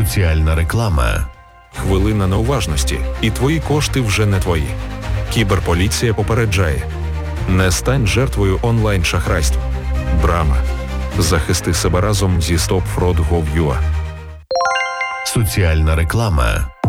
Соціальна реклама. Хвилина неуважності, і твої кошти вже не твої. Кіберполіція попереджає. Не стань жертвою онлайн-шахрайств. Брама. Захисти себе разом зі StopFraud.gov.ua. Соціальна реклама.